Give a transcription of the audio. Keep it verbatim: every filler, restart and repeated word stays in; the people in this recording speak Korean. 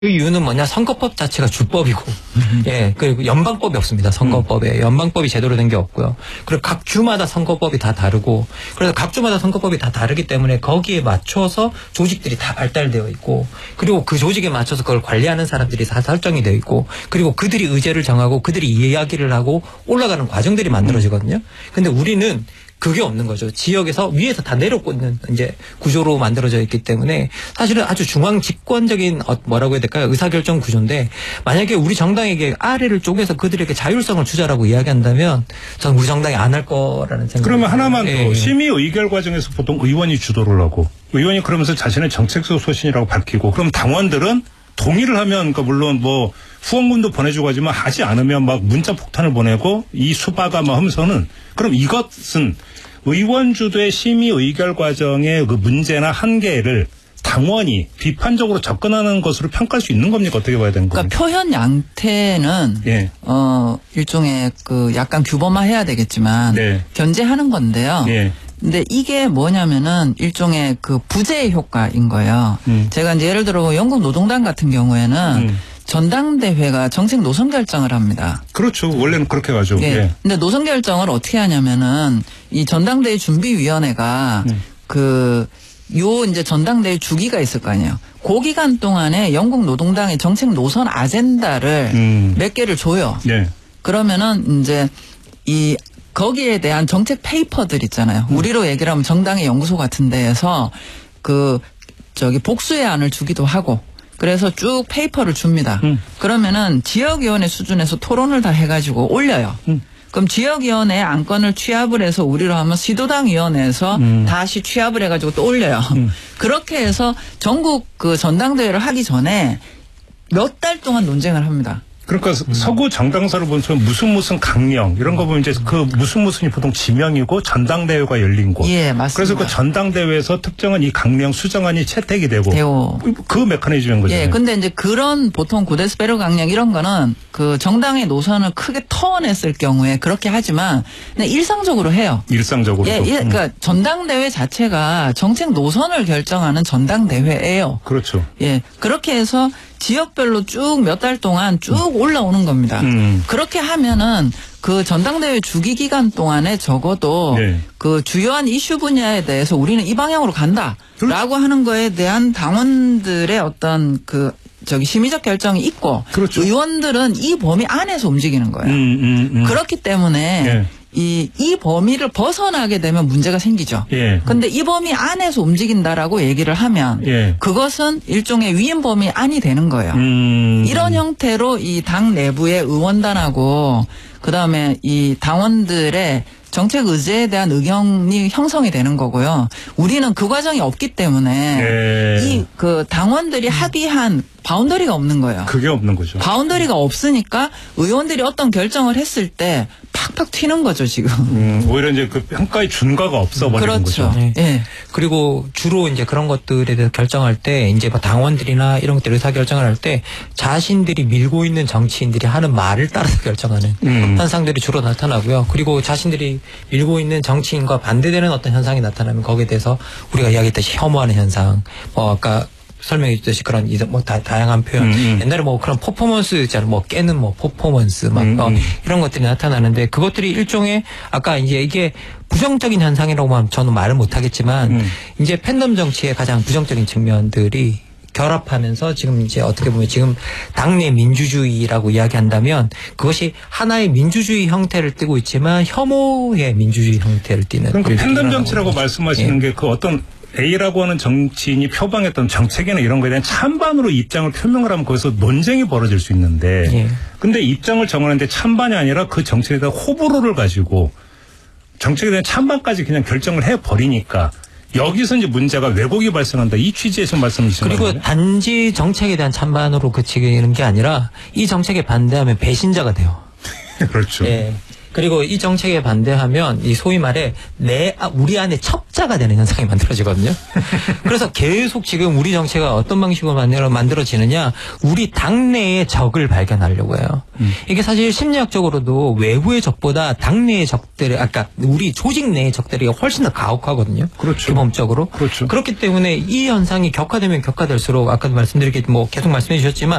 그 이유는 뭐냐, 선거법 자체가 주법이고, 예, 그리고 연방법이 없습니다. 선거법에. 연방법이 제대로 된 게 없고요. 그리고 각 주마다 선거법이 다 다르고, 그래서 각 주마다 선거법이 다 다르기 때문에 거기에 맞춰서 조직들이 다 발달되어 있고, 그리고 그 조직에 맞춰서 그걸 관리하는 사람들이 다 설정이 되어 있고, 그리고 그들이 의제를 정하고 그들이 이야기를 하고 올라가는 과정들이 만들어지거든요. 근데 우리는 그게 없는 거죠. 지역에서 위에서 다 내려꽂는 이제 구조로 만들어져 있기 때문에 사실은 아주 중앙 집권적인 어, 뭐라고 해야 될까요? 의사결정 구조인데, 만약에 우리 정당에게 아래를 쪼개서 그들에게 자율성을 주자라고 이야기한다면 저는 우리 정당이 안 할 거라는 생각이. 그러면 하나만 더. 예. 심의 의결 과정에서 보통 의원이 주도를 하고, 의원이 그러면서 자신의 정책적 소신이라고 밝히고, 그럼 당원들은 동의를 하면, 그러니까 물론 뭐 후원금도 보내주고 하지만 하지 않으면 막 문자 폭탄을 보내고 이 수박아 막 하면서는, 그럼 이것은 의원 주도의 심의 의결 과정의 그 문제나 한계를 당원이 비판적으로 접근하는 것으로 평가할 수 있는 겁니까? 어떻게 봐야 되는 겁니까? 그러니까 표현 양태는 예. 어 일종의 그 약간 규범화해야 되겠지만 네. 견제하는 건데요. 예. 근데 이게 뭐냐면은 일종의 그 부재 효과인 거예요. 음. 제가 이제 예를 들어 영국 노동당 같은 경우에는 음. 전당대회가 정책 노선 결정을 합니다. 그렇죠. 원래는 그렇게 가죠. 예. 예. 근데 노선 결정을 어떻게 하냐면은 이 전당대회 준비위원회가 음. 그 요 이제 전당대회 주기가 있을 거 아니에요. 그 기간 동안에 영국 노동당의 정책 노선 아젠다를 음. 몇 개를 줘요. 예. 그러면은 이제 이 거기에 대한 정책 페이퍼들 있잖아요. 음. 우리로 얘기를 하면 정당의 연구소 같은 데에서 그 저기 복수의 안을 주기도 하고, 그래서 쭉 페이퍼를 줍니다. 음. 그러면은 지역위원회 수준에서 토론을 다 해가지고 올려요. 음. 그럼 지역위원회 안건을 취합을 해서 우리로 하면 시도당위원회에서 음. 다시 취합을 해가지고 또 올려요. 음. 그렇게 해서 전국 그 전당대회를 하기 전에 몇 달 동안 논쟁을 합니다. 그러니까 음. 서구 정당사를 보면 무슨 무슨 강령 이런 거 보면 이제 그 무슨 무슨이 보통 지명이고 전당대회가 열린 곳. 예, 맞습니다. 그래서 그 전당대회에서 특정한 이 강령 수정안이 채택이 되고 되고. 그 메커니즘인 거죠. 예, 근데 이제 그런 보통 구데스베르 강령 이런 거는 그 정당의 노선을 크게 터냈을 경우에 그렇게 하지만 그냥 일상적으로 해요. 일상적으로. 예, 예, 그러니까 음. 전당대회 자체가 정책 노선을 결정하는 전당대회예요. 그렇죠. 예, 그렇게 해서 지역별로 쭉 몇 달 동안 쭉 올라오는 겁니다. 음. 그렇게 하면은 그 전당대회 주기 기간 동안에 적어도 네. 그 주요한 이슈 분야에 대해서 우리는 이 방향으로 간다라고 그렇죠. 하는 거에 대한 당원들의 어떤 그 저기 심의적 결정이 있고, 그렇죠. 의원들은 이 범위 안에서 움직이는 거예요. 음, 음, 음. 그렇기 때문에 예. 이, 이 범위를 벗어나게 되면 문제가 생기죠. 예. 근데 이 범위 안에서 움직인다라고 얘기를 하면 예. 그것은 일종의 위임 범위 안이 되는 거예요. 음. 이런 형태로 이 당 내부의 의원단하고 그다음에 이 당원들의 정책 의제에 대한 의견이 형성이 되는 거고요. 우리는 그 과정이 없기 때문에 예. 이 그 당원들이 합의한 바운더리가 없는 거예요. 그게 없는 거죠. 바운더리가 없으니까 의원들이 어떤 결정을 했을 때 팍팍 튀는 거죠, 지금. 음, 오히려 이제 그 평가의 준가가 없어 버리는 그렇죠. 거죠. 네. 예. 그리고 주로 이제 그런 것들에 대해서 결정할 때 이제 뭐 당원들이나 이런 것들 의사 결정을 할 때 자신들이 밀고 있는 정치인들이 하는 말을 따라서 결정하는 음. 현상들이 주로 나타나고요. 그리고 자신들이 밀고 있는 정치인과 반대되는 어떤 현상이 나타나면 거기에 대해서 우리가 이야기했듯이 혐오하는 현상, 뭐 아까 설명해 주듯이 그런 뭐 다, 다양한 표현. 음, 음. 옛날에 뭐 그런 퍼포먼스 있잖아요. 뭐 깨는 뭐 퍼포먼스 막 음, 어, 음. 이런 것들이 나타나는데 그것들이 일종의 아까 이제 이게 부정적인 현상이라고 하면 저는 말을 못 하겠지만 음. 이제 팬덤 정치의 가장 부정적인 측면들이 결합하면서 지금 이제 어떻게 보면 지금 당내 민주주의라고 이야기한다면 그것이 하나의 민주주의 형태를 띠고 있지만 혐오의 민주주의 형태를 띠는. 그러니까 팬덤 일들이 정치라고 일어나고 말씀하시는 예. 게 그 어떤 A라고 하는 정치인이 표방했던 정책이나 이런 거에 대한 찬반으로 입장을 표명을 하면 거기서 논쟁이 벌어질 수 있는데 예. 근데 입장을 정하는데 찬반이 아니라 그 정책에 대한 호불호를 가지고 정책에 대한 찬반까지 그냥 결정을 해버리니까 여기서 이제 문제가 왜곡이 발생한다. 이 취지에서 말씀 주신 거예요. 그리고 단지 정책에 대한 찬반으로 그치는 게 아니라 이 정책에 반대하면 배신자가 돼요. 그렇죠. 예. 그리고 이 정책에 반대하면 이 소위 말해 내 아, 우리 안에 첩자가 되는 현상이 만들어지거든요. 그래서 계속 지금 우리 정체가 어떤 방식으로 만들어 만들어지느냐, 우리 당내의 적을 발견하려고 해요. 음. 이게 사실 심리학적으로도 외부의 적보다 당내의 적들이, 아까 우리 조직 내의 적들이 훨씬 더 가혹하거든요. 그렇죠. 기본적으로. 그렇죠. 그렇기 때문에 이 현상이 격화되면 격화될수록 아까도 말씀드렸겠지만 뭐 계속 말씀해 주셨지만